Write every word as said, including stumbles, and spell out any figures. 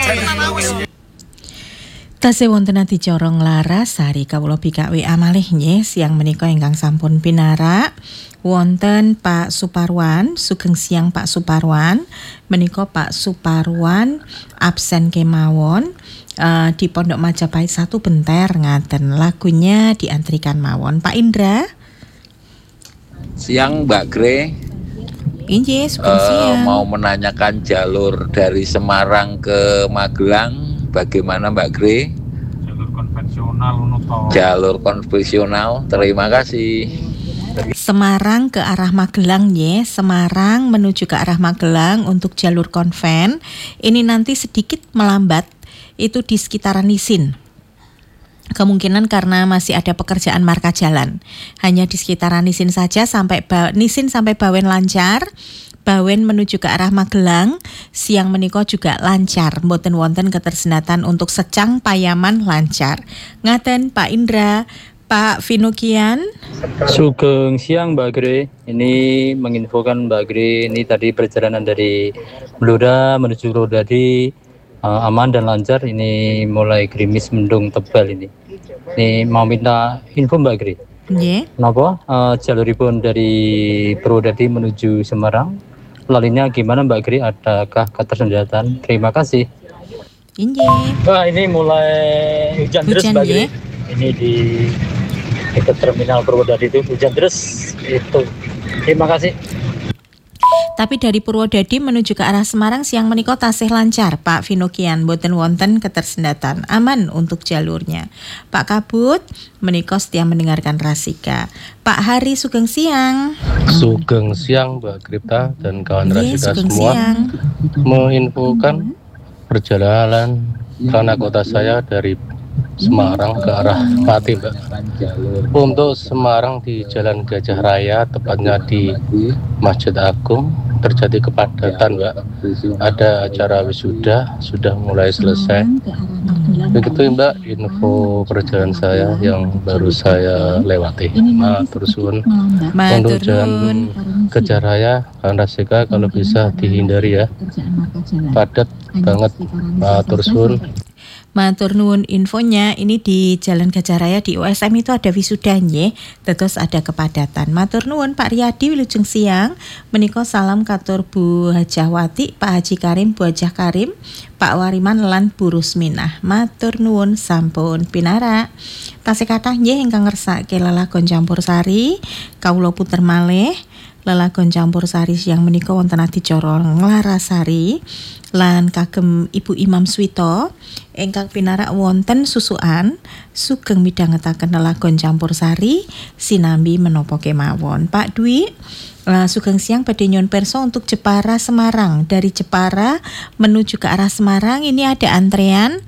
Tasih wonten adicara Nglarasari kawula bikak W A malih nggih siang menika ingkang sampun pinarak wonten Pak Suparwan, sugeng siang Pak Suparwan. Menika Pak Suparwan absen kemawon uh, di Pondok Majapahit satu Benter ngaten. Lagunya diantrikan mawon. Pak Indra. Siang Mbak Gre. Injih, sugeng uh, siang. Mau menanyakan jalur dari Semarang ke Magelang. Bagaimana Mbak Gre? Jalur konvensional atau jalur konvensional. Terima kasih. Semarang ke arah Magelang ya, Semarang menuju ke arah Magelang untuk jalur konven. Ini nanti sedikit melambat itu di sekitaran Nisin. Kemungkinan karena masih ada pekerjaan marka jalan. Hanya di sekitaran Nisin saja sampai ba- Nisin sampai Bawen lancar. Bawen menuju ke arah Magelang siang menika juga lancar, mboten wonten ketersendatan untuk Secang Payaman lancar. Ngaten Pak Indra, Pak Vinukian. Sugeng siang Mbak Gre. Ini menginfokan Mbak Gre ini tadi perjalanan dari Blora menuju Rodadi uh, aman dan lancar. Ini mulai gerimis mendung tebal ini. Ini mau minta info Mbak Gre. Nggih. Napa uh, jaluripun dari Purwodadi menuju Semarang? Lalunya gimana Mbak Gri? Adakah ketersendatan? Terima kasih. Injih. Wah ini mulai hujan, hujan terus Mbak Gri. Ini di dekat terminal Purwodadi itu hujan terus itu. Terima kasih. Tapi dari Purwodadi menuju ke arah Semarang siang menika tasih lancar Pak Vinokian, boten wonten ketersendatan, aman untuk jalurnya. Pak Kabut menika setia mendengarkan Rasika. Pak Hari sugeng siang. Sugeng siang Mbak Gripta dan kawan Yes, Rasika semua. Siang. Menginfokan perjalanan tanah kota saya dari Semarang ke arah Pati Mbak. Untuk Semarang di Jalan Gajah Raya, tepatnya di Masjid Agung, terjadi kepadatan Mbak. Ada acara wisuda sudah mulai selesai. Begitu Mbak info perjalanan saya yang baru saya lewati. Matur suwun. Untuk Jalan Gajah Raya, kawan Rasika kalau bisa dihindari ya. Padat banget. Matur suwun. Matur nuwun infonya, ini di Jalan Gajah Raya di U S M itu ada wisuda nggih, terus ada kepadatan. Matur nuwun Pak Riyadi wilujeng siang. Menika salam katur Bu Hajahwati, Pak Haji Karim, Bu Hajah Karim, Pak Wariman lan Bu Rusminah. Matur nuwun sampun pinarak. Tasih kathah nggih ingkang ngersake lelagon campursari, kawula puter malih lelagon campursari siang menika wonten adicara Nglarasari lan kagem Ibu Imam Swito ingkang pinarak wonten susukan sugeng midhangetaken lelagon campursari sinambi menapa kemawon. Pak Dwi uh, sugeng siang badhe nyuwun pirsa untuk Jepara Semarang, dari Jepara menuju ke arah Semarang ini ada antrean